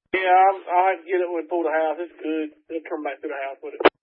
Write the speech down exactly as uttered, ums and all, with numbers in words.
Yeah, I'll, I'll have to get it when we pull the house. It's good. They'll come back to the house with it.